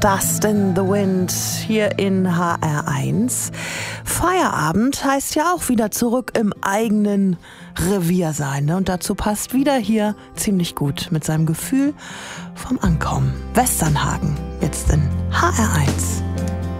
Dust in the Wind hier in HR1. Feierabend heißt ja auch wieder zurück im eigenen Revier sein. Ne? Und dazu passt wieder hier ziemlich gut mit seinem Gefühl vom Ankommen. Westernhagen, jetzt in HR1.